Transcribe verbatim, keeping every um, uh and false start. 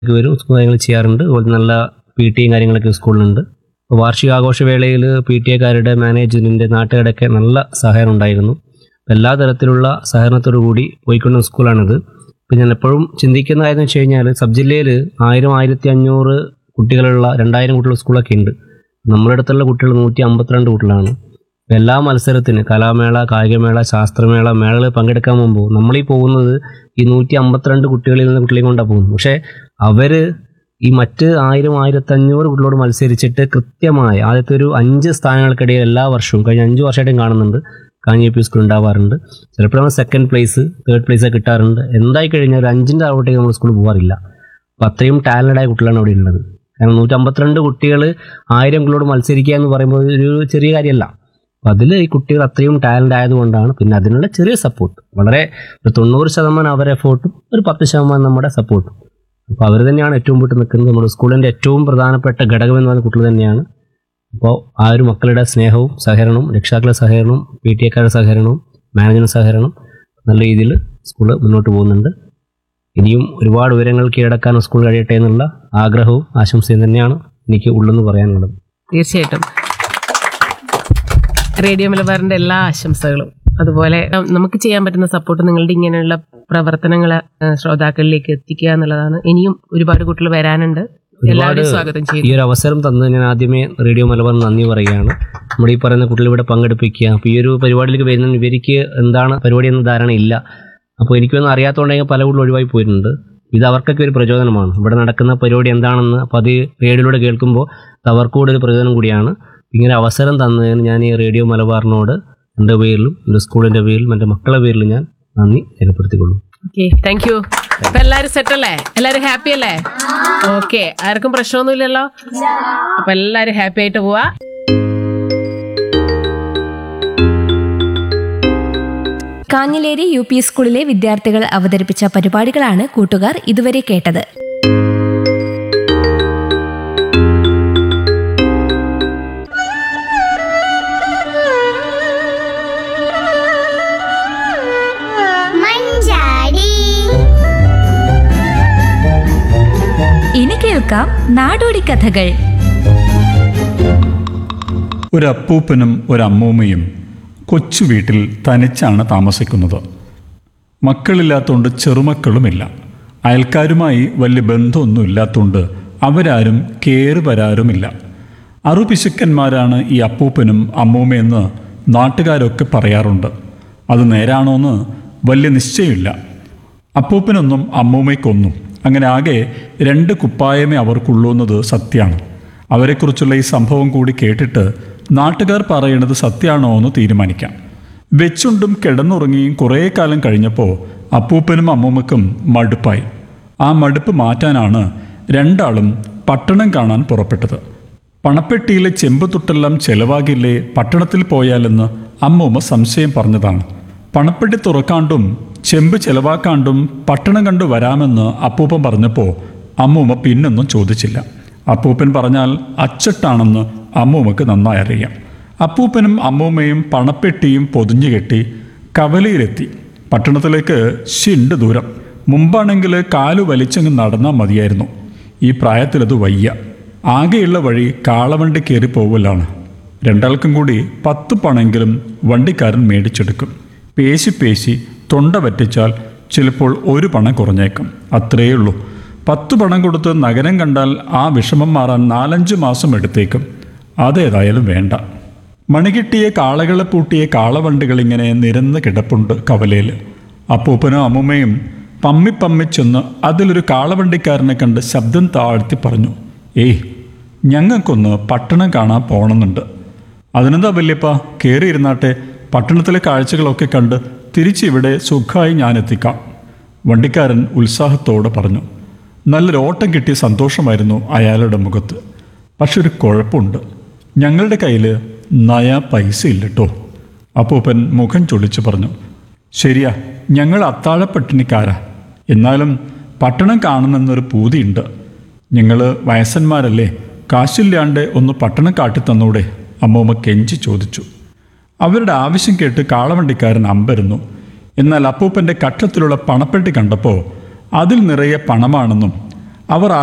വരും, സ്കൂൾ കാര്യങ്ങൾ ചെയ്യാറുണ്ട്. അതുപോലെ നല്ല പി ടി എയും കാര്യങ്ങളൊക്കെ സ്കൂളിലുണ്ട്. അപ്പോൾ വാർഷികാഘോഷവേളയിൽ പി ടി എക്കാരുടെ മാനേജ്മെൻറ്റിൻ്റെ നാട്ടുകാരുടെയൊക്കെ നല്ല സഹകരണം ഉണ്ടായിരുന്നു. എല്ലാ തരത്തിലുള്ള സഹകരണത്തോടു കൂടി പോയിക്കൊണ്ട സ്കൂളാണിത്. ഇപ്പം ഞാൻ എപ്പോഴും ചിന്തിക്കുന്ന കാര്യം എന്ന് വെച്ച് കഴിഞ്ഞാൽ സബ് ജില്ലയിൽ ആയിരം ആയിരത്തി അഞ്ഞൂറ് കുട്ടികളുള്ള രണ്ടായിരം കുട്ടികളുള്ള സ്കൂളൊക്കെ ഉണ്ട്. നമ്മുടെ അടുത്തുള്ള കുട്ടികൾ നൂറ്റി അമ്പത്തിരണ്ട് കുട്ടികളാണ്. എല്ലാ മത്സരത്തിന് കലാമേള, കായികമേള, ശാസ്ത്രമേള, മേളകൾ പങ്കെടുക്കാൻ പോകുമ്പോൾ നമ്മളീ പോകുന്നത് ഈ നൂറ്റി അമ്പത്തിരണ്ട് കുട്ടികളിൽ നിന്ന് കുട്ടികളെ കൊണ്ടാണ് പോകുന്നത്. പക്ഷേ അവർ ഈ മറ്റ് ആയിരം ആയിരത്തഞ്ഞൂറ് കുട്ടികളോട് മത്സരിച്ചിട്ട് കൃത്യമായ ആദ്യത്തെ ഒരു അഞ്ച് സ്ഥാനങ്ങൾക്കിടയിൽ എല്ലാ വർഷവും കഴിഞ്ഞ അഞ്ച് വർഷമായിട്ടും കാണുന്നുണ്ട് കാഞ്ഞി യു പി സ്കൂൾ ഉണ്ടാവാറുണ്ട്. ചിലപ്പോൾ നമ്മൾ സെക്കൻഡ് പ്ലേസ്, തേർഡ് പ്ലേസ് ഒക്കെ കിട്ടാറുണ്ട്. എന്തായി കഴിഞ്ഞാൽ ഒരു അഞ്ചിൻ്റെ ആവട്ടേക്ക് നമ്മൾ സ്കൂളിൽ പോകാറില്ല. അപ്പോൾ അത്രയും ടാലൻ്റായ കുട്ടികളാണ് അവിടെ ഉള്ളത്. കാരണം നൂറ്റമ്പത്തിരണ്ട് കുട്ടികൾ ആയിരം കുട്ടികളോട് മത്സരിക്കുക എന്ന് പറയുമ്പോൾ ഒരു ചെറിയ കാര്യമല്ല. അപ്പോൾ അതിൽ ഈ കുട്ടികൾ അത്രയും ടാലൻ്റ് ആയതുകൊണ്ടാണ് പിന്നെ അതിനുള്ള ചെറിയ സപ്പോർട്ട്, വളരെ ഒരു തൊണ്ണൂറ് ശതമാനം അവരുടെ എഫോർട്ടും ഒരു പത്ത് ശതമാനം നമ്മുടെ സപ്പോർട്ടും. അപ്പോൾ അവർ തന്നെയാണ് ഏറ്റവും മുന്നിട്ട് നിൽക്കുന്നത്. നമ്മുടെ സ്കൂളിൻ്റെ ഏറ്റവും പ്രധാനപ്പെട്ട ഘടകം എന്ന് പറയുന്ന കുട്ടികൾ തന്നെയാണ്. അപ്പോൾ ആ ഒരു മക്കളുടെ സ്നേഹവും സഹകരണവും രക്ഷാക്കളുടെ സഹകരണവും പി ടി എക്കാരുടെ സഹകരണവും മാനേജ്മെൻറ്റ് സഹകരണം നല്ല രീതിയിൽ സ്കൂൾ മുന്നോട്ട് പോകുന്നുണ്ട്. ഇനിയും ഒരുപാട് ഉയരങ്ങൾ കീഴടക്കാൻ സ്കൂൾ കഴിയട്ടെ എന്നുള്ള ആഗ്രഹവും ആശംസയും തന്നെയാണ് എനിക്ക് ഉള്ളെന്ന് പറയാനുള്ളത്. തീർച്ചയായിട്ടും റേഡിയോ മലബാറിന്റെ എല്ലാ ആശംസകളും, അതുപോലെ നമുക്ക് ചെയ്യാൻ പറ്റുന്ന സപ്പോർട്ട് നിങ്ങളുടെ ഇങ്ങനെയുള്ള പ്രവർത്തനങ്ങൾ ശ്രോതാക്കളിലേക്ക് എത്തിക്കുക എന്നുള്ളതാണ്. ഇനിയും ഒരുപാട് കുട്ടികൾ വരാനുണ്ട്. എല്ലാവരും സ്വാഗതം ചെയ്യും. ഈ ഒരു അവസരം തന്നത് ഞാൻ ആദ്യമേ റേഡിയോ മലബാർ നന്ദി പറയുകയാണ്. നമ്മുടെ ഈ പറയുന്ന കുട്ടികൾ ഇവിടെ പങ്കെടുപ്പിക്കുക. അപ്പോൾ ഈ ഒരു പരിപാടിയിലേക്ക് വരുന്ന ഇവർക്ക് എന്താണ് പരിപാടി എന്ന ധാരണയില്ല. അപ്പോൾ എനിക്കൊന്നും അറിയാത്തതുകൊണ്ടെങ്കിൽ പല കുട്ടികൾ ഒഴിവായി പോയിട്ടുണ്ട്. ഇത് അവർക്കൊക്കെ ഒരു പ്രചോദനമാണ്. ഇവിടെ നടക്കുന്ന പരിപാടി എന്താണെന്ന് അപ്പോൾ അത് റേഡിയോയിലൂടെ കേൾക്കുമ്പോൾ അവർക്ക് കൂടെ ഒരു പ്രചോദനം കൂടിയാണ്. ഇങ്ങനെ അവസരം തന്നതിന് ഞാൻ ഈ റേഡിയോ മലബാറിനോട് എൻ്റെ പേരിലും എൻ്റെ സ്കൂളിൻ്റെ പേരിലും എൻ്റെ മക്കളുടെ പേരിലും ഞാൻ നന്ദി രേഖപ്പെടുത്തിക്കൊള്ളും. Okay, thank you. അപ്പൊ എല്ലാവരും സെറ്റ് അല്ലേ? എല്ലാവരും ഹാപ്പി അല്ലേ? ഓക്കെ, ആർക്കും പ്രശ്നമൊന്നുമില്ലല്ലോ. അപ്പൊ എല്ലാവരും ഹാപ്പി ആയിട്ട് പോവാ. കാഞ്ഞിലേരി യു പി സ്കൂളിലെ വിദ്യാർത്ഥികൾ അവതരിപ്പിച്ച പരിപാടികളാണ് കൂട്ടുകാർ ഇതുവരെ കേട്ടത്. ഇനി കേൾക്കാം നാടോടി കഥകൾ. ഒരപ്പൂപ്പനും ഒരമ്മൂമ്മയും കൊച്ചു വീട്ടിൽ തനിച്ചാണ് താമസിക്കുന്നത്. മക്കളില്ലാത്തതുകൊണ്ട് ചെറുമക്കളുമില്ല. അയൽക്കാരുമായി വലിയ ബന്ധമൊന്നും ഇല്ലാത്തതുകൊണ്ട് അവരാരും കയറി വരാറുമില്ല. അറുപിശുക്കന്മാരാണ് ഈ അപ്പൂപ്പനും അമ്മൂമ്മയെന്ന് നാട്ടുകാരൊക്കെ പറയാറുണ്ട്. അത് നേരാണോന്ന് വലിയ നിശ്ചയമില്ല. അപ്പൂപ്പനൊന്നും അമ്മൂമ്മയ്ക്കൊന്നും. അങ്ങനെ ആകെ രണ്ട് കുപ്പായമേ അവർക്കുള്ളൂ എന്നത് സത്യമാണ്. അവരെക്കുറിച്ചുള്ള ഈ സംഭവം കൂടി കേട്ടിട്ട് നാട്ടുകാർ പറയണത് സത്യമാണോ എന്ന് തീരുമാനിക്കാം. വെച്ചുണ്ടും കിടന്നുറങ്ങിയും കുറേ കാലം കഴിഞ്ഞപ്പോൾ അപ്പൂപ്പനും അമ്മൂമ്മക്കും മടുപ്പായി. ആ മടുപ്പ് മാറ്റാനാണ് രണ്ടാളും പട്ടണം കാണാൻ പുറപ്പെട്ടത്. പണപ്പെട്ടിയിലെ ചെമ്പുതൊട്ടെല്ലാം ചെലവാകില്ലേ പട്ടണത്തിൽ പോയാലെന്ന് അമ്മൂമ്മ സംശയം പറഞ്ഞതാണ്. പണപ്പെട്ടി തുറക്കാണ്ടും ചെമ്പ് ചെലവാക്കാണ്ടും പട്ടണം കണ്ടു വരാമെന്ന് അപ്പൂപ്പൻ പറഞ്ഞപ്പോൾ അമ്മൂമ്മ പിന്നൊന്നും ചോദിച്ചില്ല. അപ്പൂപ്പൻ പറഞ്ഞാൽ അച്ചട്ടാണെന്ന് അമ്മൂമ്മക്ക് നന്നായി അറിയാം. അപ്പൂപ്പനും അമ്മൂമ്മയും പണപ്പെട്ടിയും പൊതിഞ്ഞു കെട്ടി കവലയിലെത്തി. പട്ടണത്തിലേക്ക് ശിണ്ട് ദൂരം. മുമ്പാണെങ്കിൽ കാലു വലിച്ചങ്ങ് നടന്നാൽ മതിയായിരുന്നു. ഈ പ്രായത്തിലത് വയ്യ. ആകെയുള്ള വഴി കാളവണ്ടി കയറി പോവലാണ്. രണ്ടാൾക്കും കൂടി പത്ത് പണമെങ്കിലും വണ്ടിക്കാരൻ മേടിച്ചെടുക്കും. പേശി പേശി തൊണ്ട വറ്റിച്ചാൽ ചിലപ്പോൾ ഒരു പണം കുറഞ്ഞേക്കും. അത്രയേ ഉള്ളൂ. പത്ത് പണം കൊടുത്ത് നഗരം കണ്ടാൽ ആ വിഷമം മാറാൻ നാലഞ്ച് മാസം എടുത്തേക്കും. അതേതായാലും വേണ്ട. മണികിട്ടിയ കാളകളെ പൂട്ടിയ കാളവണ്ടികളിങ്ങനെ നിരന്ന് കിടപ്പുണ്ട് കവലയിൽ. അപ്പൂപ്പനും അമ്മൂമ്മയും പമ്മി പമ്മി ചെന്ന് അതിലൊരു കാളവണ്ടിക്കാരനെ കണ്ട് ശബ്ദം താഴ്ത്തി പറഞ്ഞു, ഏയ് ഞങ്ങൾക്കൊന്ന് പട്ടണം കാണാൻ പോകണമെന്നുണ്ട്. അതിനെന്താ വല്യപ്പ, കയറിയിരുന്നാട്ടെ. പട്ടണത്തിലെ കാഴ്ചകളൊക്കെ കണ്ട് തിരിച്ചിവിടെ സുഖമായി ഞാൻ എത്തിക്കാം. വണ്ടിക്കാരൻ ഉത്സാഹത്തോടെ പറഞ്ഞു. നല്ലൊരു ഓട്ടം കിട്ടിയ സന്തോഷമായിരുന്നു അയാളുടെ മുഖത്ത്. പക്ഷെ ഒരു കുഴപ്പമുണ്ട്, ഞങ്ങളുടെ കയ്യിൽ നയാ പൈസ ഇല്ലട്ടോ. അപ്പൂപ്പൻ മുഖം ചൊളിച്ച് പറഞ്ഞു. ശരിയാ, ഞങ്ങൾ അത്താഴപ്പട്ടിണിക്കാരാ. എന്നാലും പട്ടണം കാണുമെന്നൊരു പൂതിയുണ്ട്. ഞങ്ങൾ വയസ്സന്മാരല്ലേ, കാശില്ലാണ്ട് ഒന്ന് പട്ടണം കാട്ടിത്തന്നൂടെ? അമ്മൂമ്മ കെഞ്ചി ചോദിച്ചു. അവരുടെ ആവശ്യം കേട്ട് കാളവണ്ടിക്കാരൻ അമ്പരുന്നു. എന്നാൽ അപ്പൂപ്പൻ്റെ കക്ഷത്തിലുള്ള പണപ്പെട്ടി കണ്ടപ്പോൾ അതിൽ നിറയെ പണമാണെന്നും അവർ